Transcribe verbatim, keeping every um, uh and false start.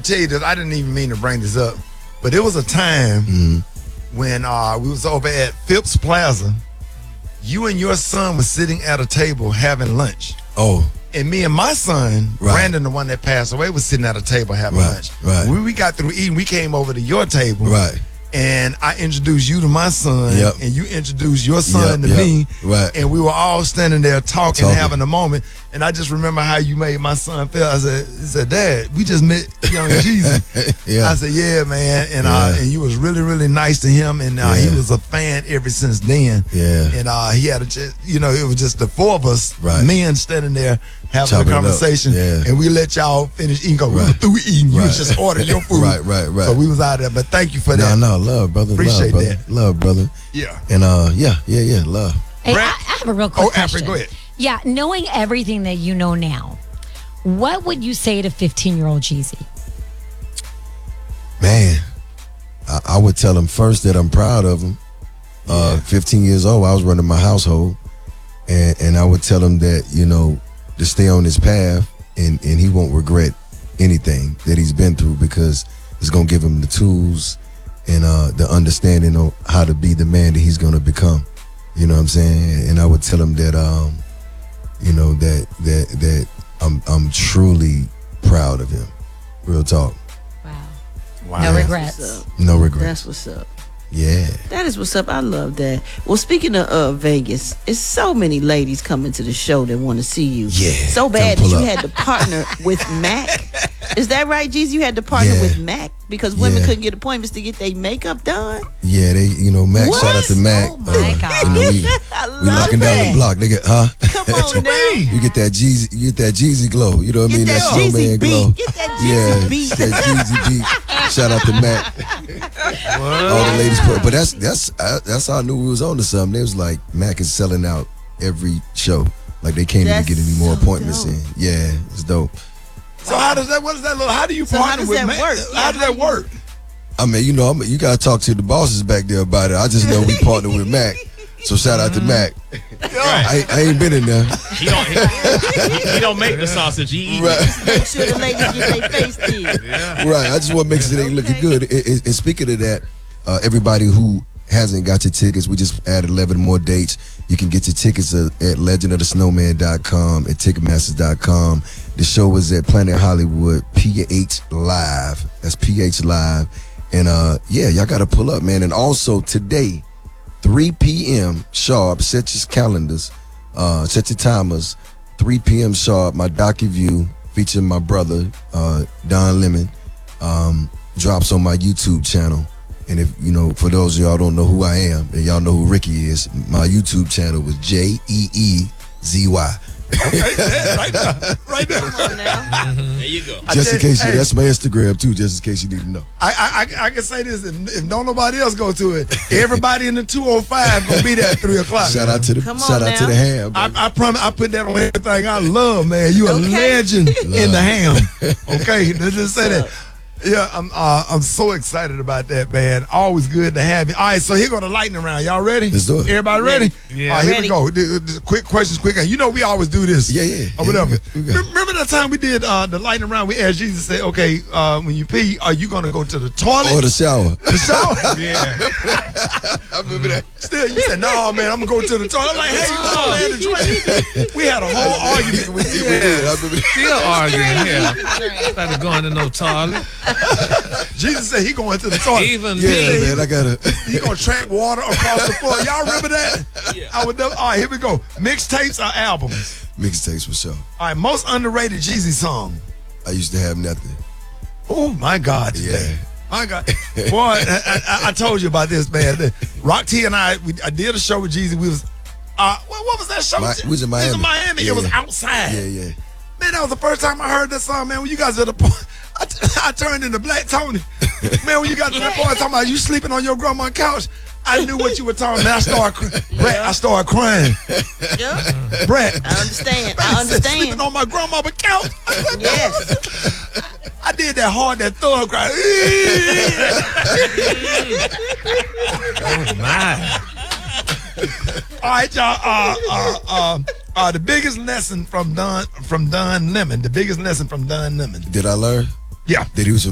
tell you that I didn't even mean to bring this up, but it was a time mm-hmm. when uh, we was over at Phipps Plaza. You and your son was sitting at a table having lunch. Oh. And me and my son, right. Brandon, the one that passed away, was sitting at a table having right. lunch. Right. When we got through eating, we came over to your table. Right. And I introduced you to my son, yep. and you introduced your son yep, to yep. me. Right. And we were all standing there talking, talking, having a moment. And I just remember how you made my son feel. I said, he said, Dad, we just met Young Jesus. yeah. I said, yeah, man. And yeah. uh, and you was really, really nice to him. And uh, yeah. he was a fan ever since then. Yeah. And uh, he had a, just, you know, it was just the four of us, right. men standing there having Chopping a conversation. Yeah. And we let y'all finish eating. Right. We were through eating. You right. was just ordering your food. right, right, right. So we was out there. But thank you for that. No, no, love, brother. Appreciate love, brother. that. Love, brother. Yeah. And uh, yeah, yeah, yeah, love. Hey, I, I have a real quick oh, question. Africa, go ahead. Yeah, knowing everything that you know now, what would you say to fifteen-year-old Jeezy? Man, I, I would tell him first that I'm proud of him. Uh, yeah. fifteen years old, I was running my household, and and I would tell him that, you know, to stay on his path, and and he won't regret anything that he's been through, because it's gonna give him the tools and uh, the understanding of how to be the man that he's gonna become. You know what I'm saying? And I would tell him that, um, you know, that that that I'm I'm truly proud of him. Real talk. Wow. Wow. No That's regrets. No regrets. That's what's up. Yeah. That is what's up. I love that. Well, speaking of uh, Vegas, it's so many ladies coming to the show that want to see you. Yeah. So bad that pull you up. had to partner with Mac. Is that right, Jeezy? You had to partner Yeah. with Mac because women Yeah. couldn't get appointments to get their makeup done. Yeah, they, you know, Mac, What? shout out to Mac. Oh, my God. You know, we, I we love locking down that. the block. They get, huh? Come on now. You get that Jeezy, you get that Jeezy glow. You know what I Get mean? that That Jeezy snowman beat. glow. Get that Jeezy yeah, beat. that Jeezy beat. Shout out to Mac. All the ladies put, but that's that's uh, that's how I knew we was on to something. They was like, Mac is selling out every show. Like they can't That's even get any more so appointments dope. in. Yeah, it's dope. So how does that? What does that look? How do you So how partner does with that man? work? How Yeah, does how that you- work? I mean, you know, I'm, you gotta talk to the bosses back there about it. I just know we partner with Mac. So shout out to Mac. I, I ain't been in there. He don't, he, he, he don't make the sausage. He eat it. Right. Make sure the ladies get their face did. Yeah. Right. I just want to make sure they looking good. And, and, and speaking of that, uh, everybody who hasn't got your tickets, we just added eleven more dates. You can get your tickets at, at legend of the snowman dot com and ticketmasters dot com. The show is at Planet Hollywood, P H Live. That's P H Live. And uh, yeah, y'all got to pull up, man. And also today, three p.m. sharp, set your calendars, uh, set your timers, three p.m. sharp, my docu-view featuring my brother, uh, Don Lemon, um, drops on my YouTube channel. And if, you know, for those of y'all don't know who I am, and y'all know who Ricky is, my YouTube channel was J E E Z Y. Okay, yeah, right there, right there. Come on now. There you go. I Just in did- case you, hey. that's my Instagram too, just in case you need to know. I, I I I can say this: if, if don't nobody else go to it, everybody in the two oh five gonna be there at three o'clock. Shout out to the, Come on shout out to now. the ham. I, baby. I promise I put that on everything I love, man. You a Okay. legend in the ham. Love. Okay, let's just say that. Yeah, I'm uh, I'm so excited about that, man. Always good to have you. All right, so here go the lightning round. Y'all ready? Let's do it. Everybody ready? Yeah. All right, here Ready. we go. D- d- Quick questions, quick. You know we always do this. Yeah, yeah. Or Yeah, whatever. we got- we got- Rem- Remember that time we did uh, the lightning round? We asked Jesus to say, okay, uh, when you pee, are you gonna go to the toilet? Or the shower. the shower? Yeah. I remember that. Still, you said, no, man, I'm gonna go to the toilet. I'm like, hey, you know, man, the drink. We had a whole argument with you. Yeah, I remember that. Still arguing here. Started going to no toilet. Jesus said he going to the toilet. Even Yeah, me. man, I gotta. He gonna track water across the floor. Y'all remember that? Yeah. I would never, all right, here we go. Mixtapes or albums? Mixtapes for sure. All right, most underrated Jeezy song. I used to have nothing. Oh my God, today. Yeah. My God, boy, I, I, I told you about this, man. Rock T and I, we, I did a show with Jeezy. We was, uh, what, what was that show? Mi- we was in We was Miami. in Miami. Yeah, It was yeah. outside. Yeah, yeah. Man, that was the first time I heard that song, man. When you guys at the point, I, I turned into Black Tony. Man, when you got to that point talking about you sleeping on your grandma's couch, I knew what you were talking about. I started, cr- Brett, I started crying. Yeah. Brett, I understand. I I said, sleeping understand. on my grandma's couch. Yes. I did that hard, that thug cry. Oh, my. All right, y'all. Uh, uh, uh, uh, the biggest lesson from Don from Don Lemon. The biggest lesson from Don Lemon. Did I learn Yeah. that he was